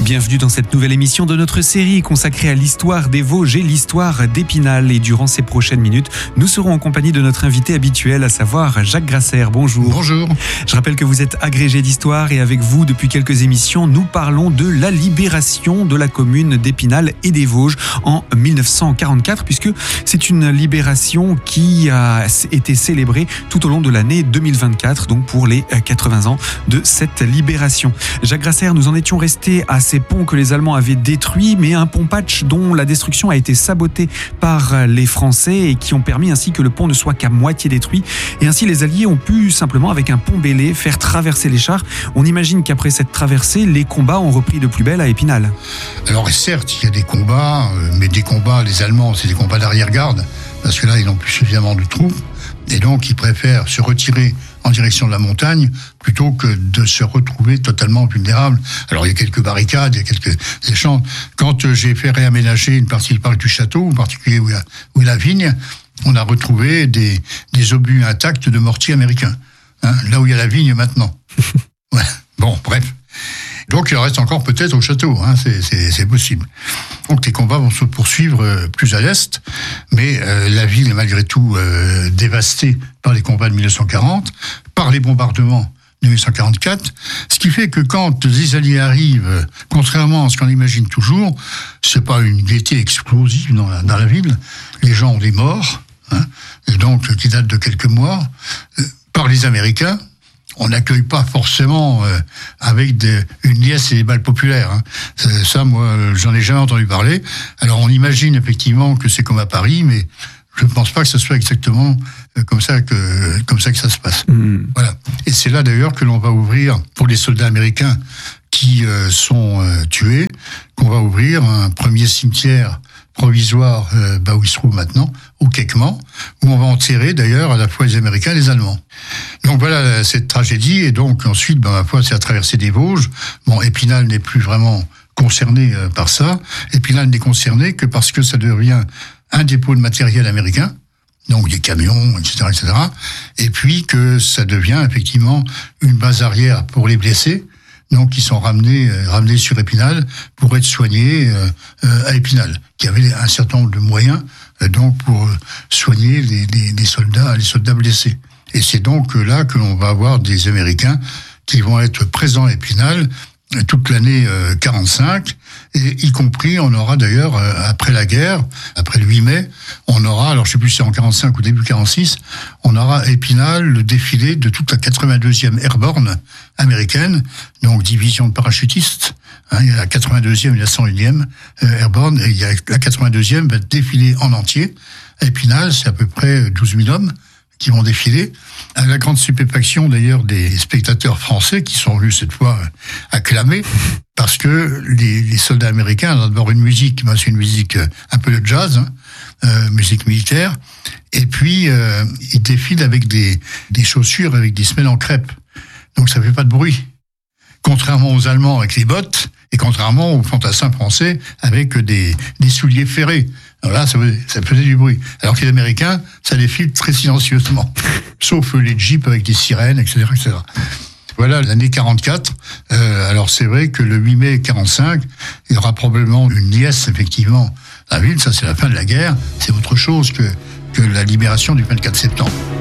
Bienvenue dans cette nouvelle émission de notre série consacrée à l'histoire des Vosges et l'histoire d'Épinal. Et durant ces prochaines minutes, nous serons en compagnie de notre invité habituel, à savoir Jacques Grasser. Bonjour. Bonjour. Je rappelle que vous êtes agrégé d'histoire et avec vous, depuis quelques émissions, nous parlons de la libération de la commune d'Épinal et des Vosges en 1944, puisque c'est une libération qui a été célébrée tout au long de l'année 2024, donc pour les 80 ans de cette libération. Jacques Grasser, nous en étions restés à ces ponts que les Allemands avaient détruits, mais un pont patch dont la destruction a été sabotée par les Français et qui ont permis ainsi que le pont ne soit qu'à moitié détruit. Et ainsi, les Alliés ont pu simplement, avec un pont bêlé, faire traverser les chars. On imagine qu'après cette traversée, les combats ont repris de plus belle à Épinal. Alors certes, il y a des combats, mais des combats, les Allemands, c'est des combats d'arrière-garde, parce que là, ils n'ont plus suffisamment de troupes, et donc ils préfèrent se retirer en direction de la montagne, plutôt que de se retrouver totalement vulnérables. Alors il y a quelques barricades, il y a quelques échanges. Quand j'ai fait réaménager une partie du parc du château, en particulier où il y a la vigne, on a retrouvé des obus intacts de mortiers américains, hein, là où il y a la vigne maintenant. Ouais. Bon, bref. Donc il en reste encore peut-être au château, hein, c'est possible. Donc les combats vont se poursuivre plus à l'est, mais la ville est malgré tout dévastée par les combats de 1940, par les bombardements de 1944, ce qui fait que quand les Alliés arrivent, contrairement à ce qu'on imagine toujours, c'est pas une gaieté explosive dans la ville, les gens ont des morts, hein, et donc qui datent de quelques mois, par les Américains. On n'accueille pas forcément avec une liesse et des balles populaires. Hein. Ça, moi, j'en ai jamais entendu parler. Alors, on imagine effectivement que c'est comme à Paris, mais je ne pense pas que ce soit exactement comme ça que ça se passe. Voilà. Et c'est là d'ailleurs que l'on va ouvrir, pour les soldats américains qui sont tués, qu'on va ouvrir un premier cimetière provisoire où il se trouve maintenant, au Kekman, où on va enterrer d'ailleurs à la fois les Américains et les Allemands. Donc voilà cette tragédie, et donc ensuite, ma foi, c'est la traversée des Vosges. Bon, Épinal n'est plus vraiment concerné par ça. Épinal n'est concerné que parce que ça devient un dépôt de matériel américain, donc des camions, etc., etc., et puis que ça devient effectivement une base arrière pour les blessés, donc qui sont ramenés sur Épinal pour être soignés à Épinal, qui avait un certain nombre de moyens donc pour soigner les soldats blessés. Et c'est donc là que l'on va avoir des Américains qui vont être présents à Épinal toute l'année 45, et y compris, on aura d'ailleurs, après la guerre, après le 8 mai, on aura, alors je sais plus si c'est en 45 ou début 46, on aura à Épinal le défilé de toute la 82e Airborne américaine, donc division de parachutistes. Hein, il y a la 82e et la 101e Airborne, et il y a la 82e va défiler en entier. À Épinal, c'est à peu près 12 000 hommes qui vont défiler, à la grande stupéfaction d'ailleurs des spectateurs français qui sont venus cette fois acclamer, parce que les soldats américains ont d'abord une musique, c'est une musique un peu de jazz, hein, musique militaire, et puis ils défilent avec des chaussures avec des semelles en crêpe, donc ça fait pas de bruit, contrairement aux Allemands avec les bottes, et contrairement aux fantassins français avec des souliers ferrés. Alors là, ça faisait du bruit. Alors que les Américains, ça défile très silencieusement. Sauf les jeeps avec des sirènes, etc., etc. Voilà l'année 44. Alors c'est vrai que le 8 mai 45, il y aura probablement une liesse, effectivement, à la ville. Ça, c'est la fin de la guerre. C'est autre chose que la libération du 24 septembre.